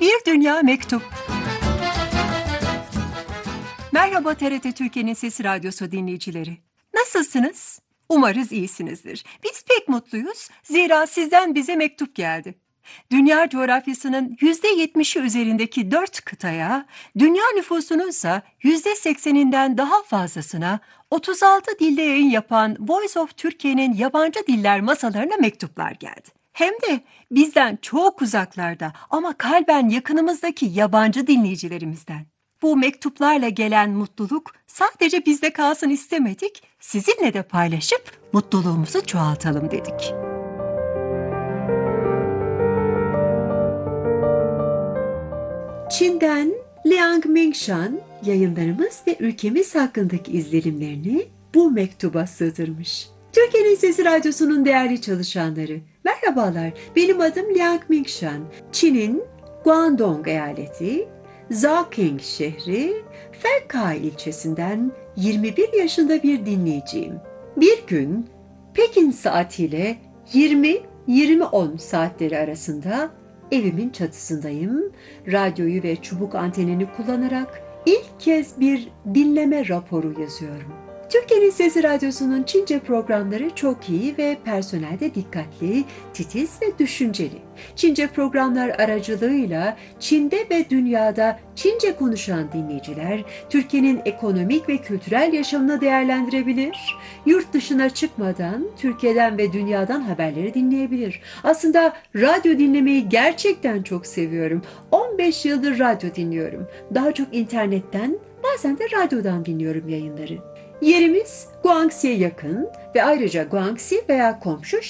Bir Dünya Mektup. Merhaba TRT Türkiye'nin Sesi Radyosu dinleyicileri. Nasılsınız? Umarız iyisinizdir. Biz pek mutluyuz. Zira sizden bize mektup geldi. Dünya coğrafyasının %70'i üzerindeki 4 kıtaya, dünya nüfusunun ise %80'inden daha fazlasına 36 dilde yayın yapan Voice of Türkiye'nin yabancı diller masalarına mektuplar geldi. Hem de bizden çok uzaklarda ama kalben yakınımızdaki yabancı dinleyicilerimizden. Bu mektuplarla gelen mutluluk sadece bizde kalsın istemedik, sizinle de paylaşıp mutluluğumuzu çoğaltalım dedik. Çin'den Liang Mingshan yayınlarımız ve ülkemiz hakkındaki izlenimlerini bu mektuba sığdırmış. Türkiye'nin Sesi Radyosu'nun değerli çalışanları, merhabalar, benim adım Liang Mingshan. Çin'in Guangdong eyaleti, Zhaoqing şehri, Fengkai ilçesinden 21 yaşında bir dinleyiciyim. Bir gün Pekin saatiyle 20-20:10 saatleri arasında evimin çatısındayım. Radyoyu ve çubuk antenini kullanarak ilk kez bir dinleme raporu yazıyorum. Türkiye'nin Sesi Radyosu'nun Çince programları çok iyi ve personel de dikkatli, titiz ve düşünceli. Çince programlar aracılığıyla Çin'de ve dünyada Çince konuşan dinleyiciler Türkiye'nin ekonomik ve kültürel yaşamını değerlendirebilir, yurt dışına çıkmadan Türkiye'den ve dünyadan haberleri dinleyebilir. Aslında radyo dinlemeyi gerçekten çok seviyorum. 15 yıldır radyo dinliyorum. Daha çok internetten, bazen de radyodan dinliyorum yayınları. Yerimiz Guangxi'ye yakın ve ayrıca Guangxi veya komşu